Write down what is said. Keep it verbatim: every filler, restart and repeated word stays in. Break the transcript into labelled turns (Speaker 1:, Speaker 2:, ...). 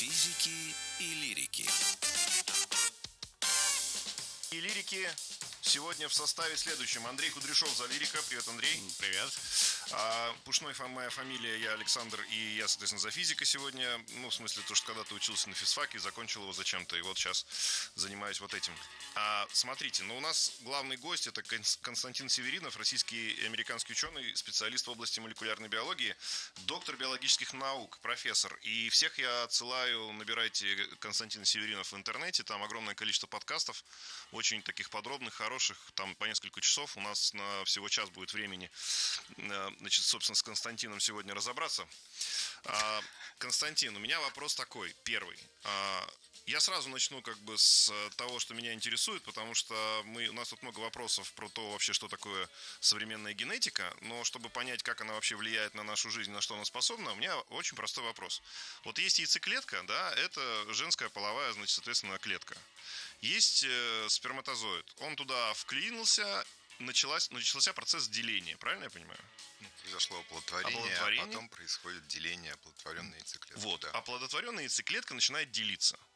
Speaker 1: Физики и лирики.
Speaker 2: И лирики сегодня в составе следующем. Андрей Кудряшов за лирика. Привет, Андрей.
Speaker 3: Привет.
Speaker 2: А, Пушной моя фамилия, я Александр, и я, соответственно, за физика сегодня. Ну, в смысле, то, что когда-то учился на физфаке, закончил его зачем-то, и вот сейчас занимаюсь вот этим. А, смотрите, ну у нас главный гость — это Константин Северинов, российский и американский ученый, специалист в области молекулярной биологии, доктор биологических наук, профессор. И всех я отсылаю, набирайте Константин Северинов в интернете, там огромное количество подкастов, очень таких подробных, хороших, там по несколько часов. У нас на всего час будет времени, значит, собственно, с Константином сегодня разобраться. Константин, у меня вопрос такой, первый. Я сразу начну как бы с того, что меня интересует, потому что мы, у нас тут много вопросов про то вообще, что такое современная генетика, но чтобы понять, как она вообще влияет на нашу жизнь, на что она способна, у меня очень простой вопрос. Вот есть яйцеклетка, да, это женская половая, значит, соответственно, клетка. Есть э, сперматозоид, он туда вклинился, началась, начался процесс деления, правильно я понимаю?
Speaker 4: Произошло оплодотворение,
Speaker 2: оплодотворение,
Speaker 4: а потом происходит деление оплодотворенной яйцеклетки.
Speaker 2: Вот,
Speaker 4: да.
Speaker 2: оплодотворенная яйцеклетка начинает делиться.